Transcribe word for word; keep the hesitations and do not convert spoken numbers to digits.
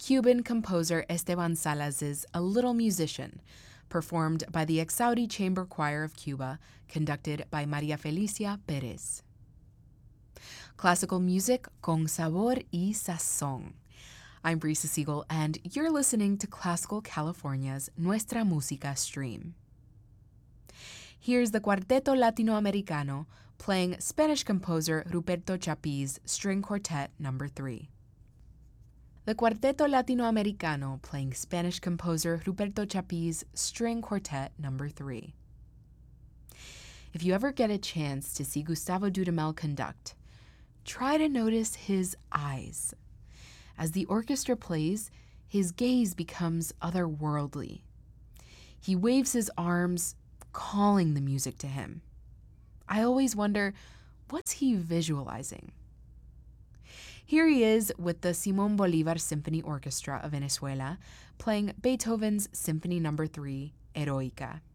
Cuban composer Esteban Salas's A Little Musician, performed by the Exaudi Chamber Choir of Cuba, conducted by Maria Felicia Perez. Classical music con sabor y sazón. I'm Brisa Siegel, and you're listening to Classical California's Nuestra Música stream. Here's the Cuarteto Latinoamericano playing Spanish composer Ruperto Chapí's String Quartet number three. The Cuarteto Latinoamericano playing Spanish composer Ruperto Chapí's String Quartet number three. If you ever get a chance to see Gustavo Dudamel conduct, try to notice his eyes. As the orchestra plays, his gaze becomes otherworldly. He waves his arms, calling the music to him. I always wonder, what's he visualizing? Here he is with the Simón Bolívar Symphony Orchestra of Venezuela, playing Beethoven's Symphony number three, Eroica.